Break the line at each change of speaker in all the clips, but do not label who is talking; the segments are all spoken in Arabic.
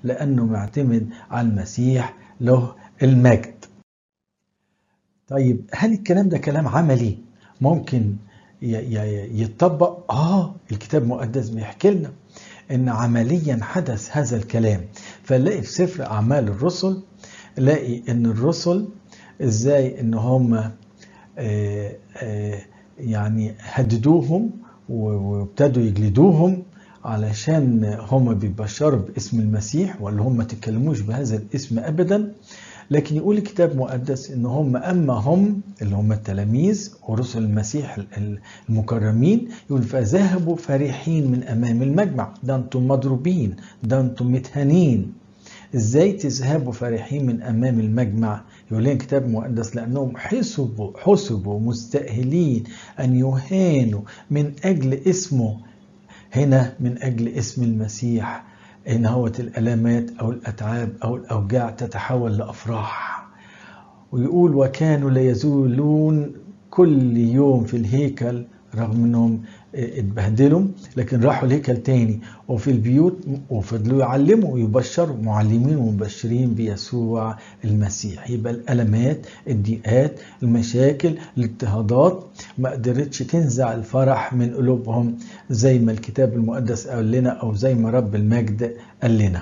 لأنه معتمد على المسيح له المجد. طيب هل الكلام ده كلام عملي ممكن يتطبق؟ الكتاب المقدس بيحكي لنا ان عمليا حدث هذا الكلام. فنلاقي في سفر اعمال الرسل، نلاقي ان الرسل ازاي ان هم يعني هددوهم وابتدوا يجلدوهم علشان هم بيبشروا باسم المسيح، ولا هم ما تتكلموش بهذا الاسم ابدا. لكن يقول الكتاب المقدس ان هم اما هم اللي هم التلاميذ ورسل المسيح المكرمين، يقول فذهبوا فرحين من امام المجمع. ده انتم مضروبين، ده انتم متهانين، ازاي تذهبوا فرحين من امام المجمع؟ يقول لنا الكتاب المقدس لانهم حسبوا مستأهلين ان يهانوا من اجل اسمه. هنا من اجل اسم المسيح، إن هوت الألامات أو الأتعاب أو الأوجاع تتحول لأفراح. ويقول وكانوا لا يزولون كل يوم في الهيكل، رغم أنهم اتبهدلوا لكن راحوا الهيكل تاني وفي البيوت وفضلوا يعلموا ويبشروا، معلمين ومبشرين بيسوع المسيح. يبقى الألمات، الضيقات، المشاكل، الاضطهادات ما قدرتش تنزع الفرح من قلوبهم زي ما الكتاب المقدس قال لنا، أو زي ما رب المجد قال لنا.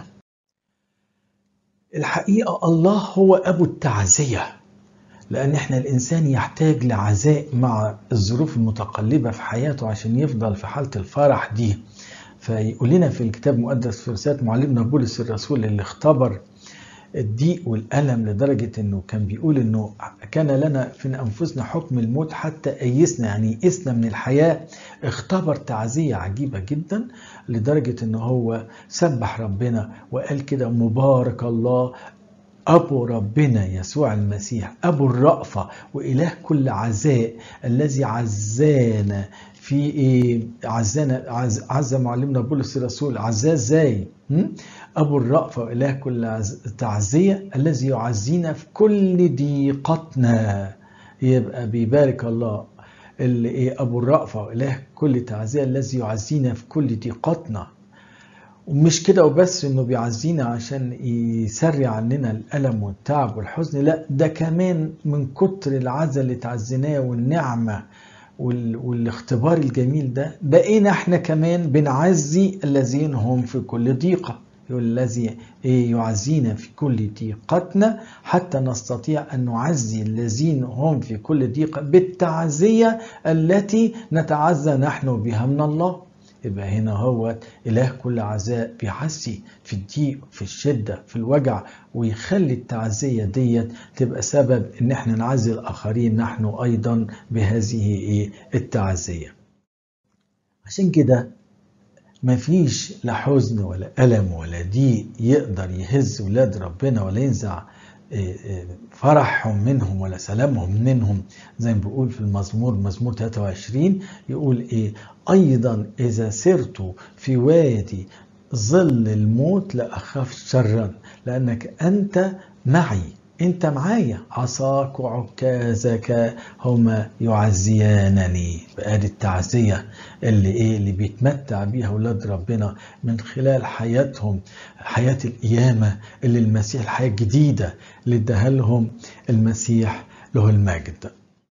الحقيقة الله هو أبو التعزية، لأن احنا الإنسان يحتاج لعزاء مع الظروف المتقلبة في حياته عشان يفضل في حالة الفرح دي. فيقول لنا في الكتاب المقدس في رسالة معلمنا بولس الرسول اللي اختبر الضيق والألم لدرجة انه كان بيقول انه كان لنا في انفسنا حكم الموت حتى ايسنا، يعني يئسنا من الحياة. اختبر تعزية عجيبة جدا لدرجة انه هو سبح ربنا وقال كده مبارك الله أبو ربنا يسوع المسيح أبو الرأفة وإله كل عزاء، الذي عزانا في عز معلمنا بولس الرسول. عزاه ازاي؟ أبو الرأفة وإله كل تعزية، الذي يعزينا في كل ضيقتنا. يبقى بيبارك الله اللي أبو الرأفة وإله كل تعزية الذي يعزينا في كل ضيقتنا. ومش كده وبس انه بيعزينا عشان يسرع عننا الألم والتعب والحزن، لا ده كمان من كتر العزة اللي تعزيناه والنعمة والاختبار الجميل ده بقينا احنا كمان بنعزي الذين هم في كل ضيقة. يقول الذي يعزينا في كل ضيقتنا حتى نستطيع أن نعزي الذين هم في كل ضيقة بالتعزية التي نتعزى نحن بها من الله. يبقى هنا هو إله كل عزاء بيعزي في الضيق، في الشدة، في الوجع، ويخلي التعزية ديت تبقى سبب ان احنا نعزي الآخرين نحن أيضا بهذه التعزية. عشان كده مفيش لا حزن ولا ألم ولا ضيق يقدر يهز ولاد ربنا ولا ينزع فرحهم منهم ولا سلامهم منهم. زي ما بيقول في مزمور 23 يقول أيضا إذا سرت في وادي ظل الموت لا أخاف شرا لأنك أنت معي. أنت معايا، عصاك وعكازك هما يعزيانني. بقى التعزية اللي بيتمتع بيها أولاد ربنا من خلال حياتهم، حياة القيامة اللي المسيح، الحياة الجديدة اللي اداها لهم المسيح له المجد.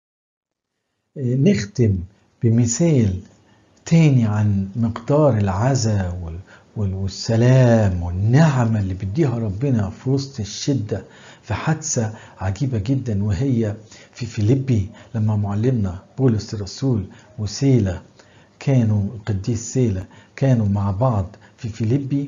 نختم بمثال تاني عن مقدار العزاء والسلام والنعمة اللي بيديها ربنا في وسط الشدة، في حادثة عجيبة جدا وهي في فيليبي لما معلمنا بولس الرسول وسيلة كانوا القديس سيلة كانوا مع بعض في فيليبي،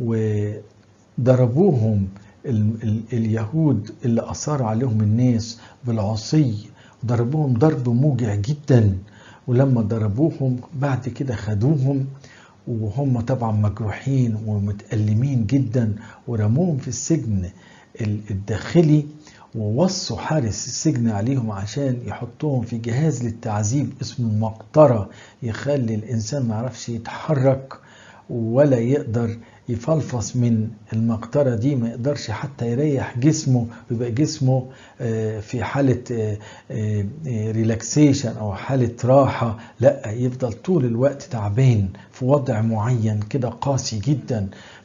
وضربوهم اليهود اللي أثار عليهم الناس بالعصي، ضربوهم ضرب موجع جدا. ولما ضربوهم بعد كده خدوهم وهم طبعا مجروحين ومتألمين جدا، ورموهم في السجن الداخلي، ووصوا حارس السجن عليهم عشان يحطوهم في جهاز للتعذيب اسمه المقطرة، يخلي الإنسان ما يعرفش يتحرك ولا يقدر يفلفص من المقطرة دي، ما يقدرش حتى يريح جسمه، ويبقى جسمه في حالة ريلاكسيشن أو حالة راحة، لا يفضل طول الوقت تعبان في وضع معين كده قاسي جدا.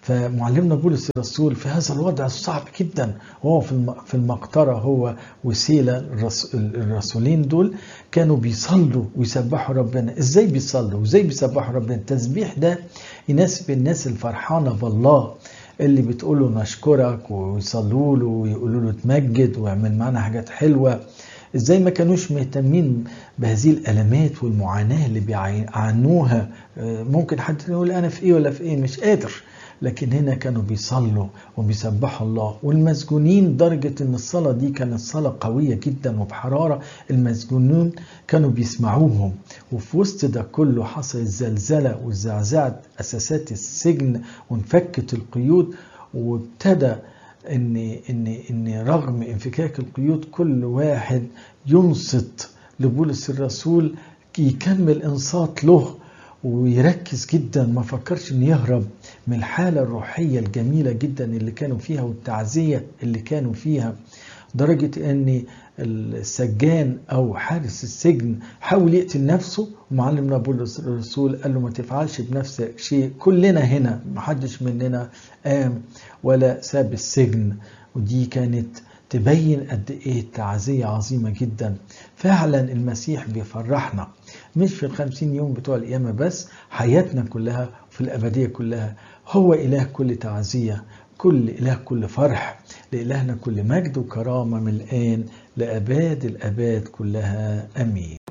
فمعلمنا بولس الرسول في هذا الوضع الصعب جدا، وهو في المقطرة هو وسيلة الرسولين دول كانوا بيصلوا ويسبحوا ربنا. ازاي بيصلوا وازاي بيسبحوا ربنا؟ التسبيح ده يناسب الناس الفرحانة بالله، اللي بتقولوا نشكرك ويصلوا له ويقولوا له تمجد ويعمل معنا حاجات حلوة. ازاي ما كانوش مهتمين بهذه الألمات والمعاناة اللي بيعانوها. ممكن حد يقول أنا في إيه ولا في إيه مش قادر، لكن هنا كانوا بيصلوا وبيسبحوا الله. والمسجونين درجة ان الصلاة دي كانت صلاة قوية جدا وبحرارة، المسجونون كانوا بيسمعوهم. وفي وسط ده كله حصل الزلزلة وزعزعت أساسات السجن وانفكت القيود، وابتدى ان رغم انفكاك القيود كل واحد ينصت لبولس الرسول، يكمل انصات له ويركز جدا، ما فكرش ان يهرب من الحالة الروحية الجميلة جدا اللي كانوا فيها والتعزية اللي كانوا فيها. درجة ان السجان او حارس السجن حاول يقتل نفسه، ومعلمنا بولس الرسول قال له ما تفعلش بنفسك شيء، كلنا هنا محدش مننا قام ولا ساب السجن. ودي كانت تبين قد ايه التعزية عظيمة جدا. فعلا المسيح بيفرحنا، مش في 50 يوم بتوع القيامة بس، حياتنا كلها وفي الأبدية كلها. هو إله كل تعزية، كل إله كل فرح. لإلهنا كل مجد وكرامة من الآن لأباد الأباد كلها، أمين.